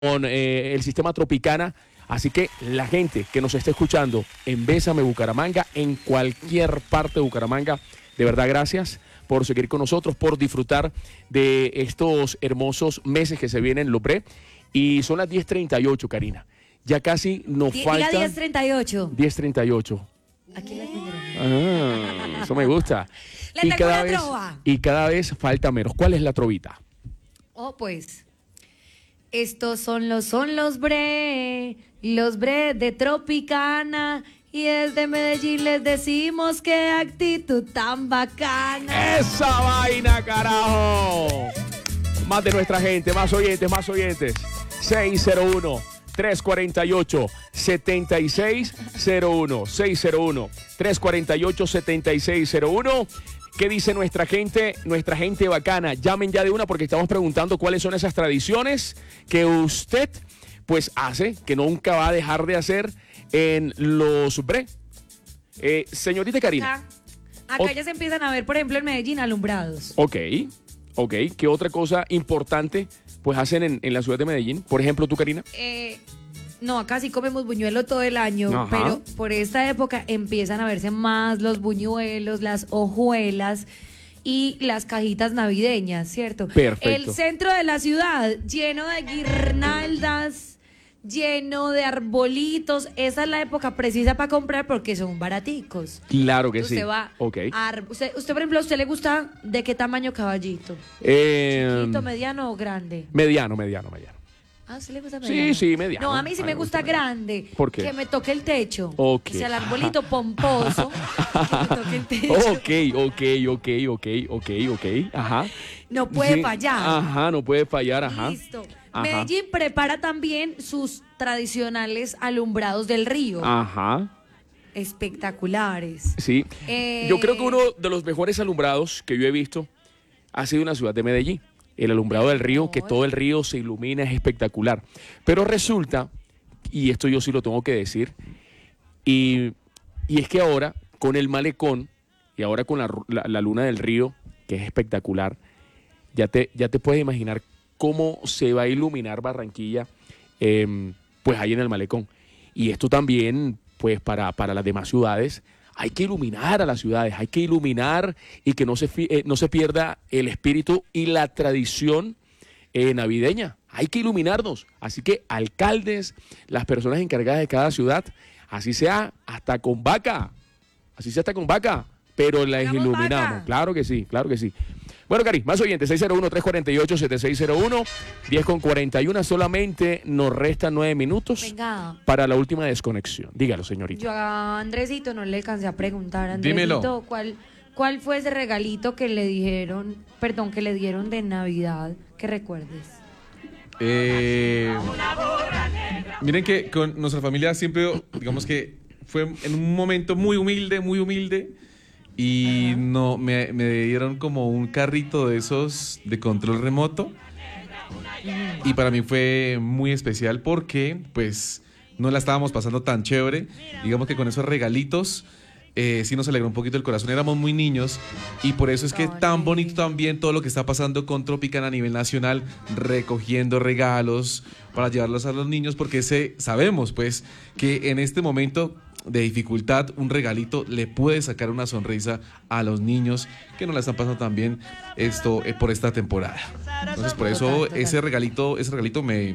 con el sistema Tropicana. Así que la gente que nos esté escuchando en Bésame Bucaramanga, en cualquier parte de Bucaramanga, de verdad gracias por seguir con nosotros, por disfrutar de estos hermosos meses que se vienen, Lopré. Y son las 10:38, Karina. Ya casi nos falta... Diga 10:38. 10:38. Aquí la tendremos. Eso me gusta. Le tengo una trova. Y cada vez falta menos. ¿Cuál es la trovita? Oh, pues. Estos son los bre de Tropicana. Y desde Medellín les decimos qué actitud tan bacana. ¡Esa vaina, carajo! Más de nuestra gente, más oyentes, más oyentes. 601-348-7601. 601-348-7601. ¿Qué dice nuestra gente? Nuestra gente bacana. Llamen ya de una porque estamos preguntando cuáles son esas tradiciones que usted pues hace, que nunca va a dejar de hacer en los bre. Señorita Karina. Acá ya se empiezan a ver, por ejemplo, en Medellín, alumbrados. Ok. ¿Qué otra cosa importante pues hacen en la ciudad de Medellín? Por ejemplo, tú, Karina. No, acá sí comemos buñuelo todo el año. Ajá. Pero por esta época empiezan a verse más los buñuelos, las hojuelas y las cajitas navideñas, ¿cierto? Perfecto. El centro de la ciudad lleno de guirnaldas, lleno de arbolitos. Esa es la época precisa para comprar porque son baraticos. Claro que Usted sí. va Okay. Usted, por ejemplo, ¿a usted le gusta de qué tamaño caballito? ¿Chiquito, mediano o grande? Mediano. ¿A usted le gusta mediano? Sí, mediano. No, a mí sí me gusta grande. ¿Por qué? Que me toque el techo. Okay. O sea, el arbolito pomposo. Que me toque el techo. Ok. Ajá. No puede Sí. fallar. Ajá, no puede fallar, ajá. Listo. Ajá. Medellín prepara también sus tradicionales alumbrados del río. Ajá. Espectaculares. Sí. Yo creo que uno de los mejores alumbrados que yo he visto ha sido en la ciudad de Medellín. El alumbrado del río, que todo el río se ilumina, es espectacular. Pero resulta, y esto yo sí lo tengo que decir, y es que ahora con el malecón y ahora con la luna del río, que es espectacular, ya te puedes imaginar cómo se va a iluminar Barranquilla, pues ahí en el malecón. Y esto también, pues para las demás ciudades, hay que iluminar a las ciudades, hay que iluminar y que no se pierda el espíritu y la tradición navideña. Hay que iluminarnos. Así que alcaldes, las personas encargadas de cada ciudad, así sea hasta con vaca, pero las iluminamos. Vaca. Claro que sí. Bueno, Cari, más oyentes, 601-348-7601, 10:41, solamente nos restan 9 minutos. Venga. Para la última desconexión. Dígalo, señorita. Yo a Andresito no le alcancé a preguntar. Andresito, Dímelo. ¿cuál fue ese regalito que le dieron de Navidad que recuerdes? Miren que con nuestra familia siempre, digamos que fue en un momento muy humilde. Y no me dieron como un carrito de esos de control remoto. Y para mí fue muy especial porque pues no la estábamos pasando tan chévere. Digamos que con esos regalitos sí nos alegró un poquito el corazón. Éramos muy niños y por eso es que tan bonito también todo lo que está pasando con Tropicana a nivel nacional, recogiendo regalos para llevarlos a los niños, porque sabemos pues que en este momento de dificultad un regalito le puede sacar una sonrisa a los niños que no la están pasando tan bien por esta temporada. Entonces por eso ese regalito me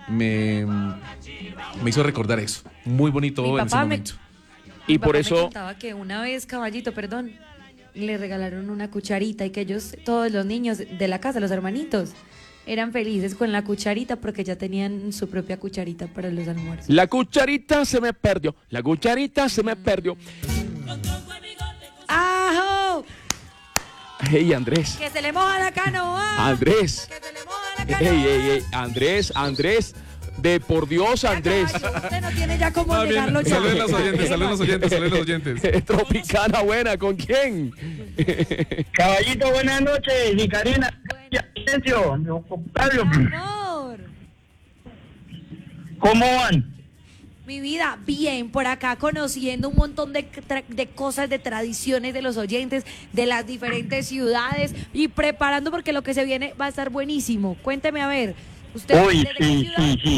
hizo recordar eso. Muy bonito en ese momento. Y por Me eso contaba que una vez, caballito, le regalaron una cucharita y que todos los niños de la casa, los hermanitos, eran felices con la cucharita porque ya tenían su propia cucharita para los almuerzos. la cucharita se me perdió. ¡Ajo! Hey, Andrés. ¡Que se le moja la canoa! Andrés. ¡Que se le moja la canoa! Ey, Andrés. De por Dios, Andrés. Usted no tiene ya cómo negarlo ya. Saludos los oyentes. Tropicana buena, ¿con quién? Caballito, buenas noches. Y Karina, silencio. Octavio, Amor, ¿cómo van? mi vida, bien, por acá conociendo un montón de cosas, de tradiciones de los oyentes, de las diferentes ciudades y preparando porque lo que se viene va a estar buenísimo. Cuénteme a ver, ¿Usted Uy, desde qué sí, ciudad? sí, sí.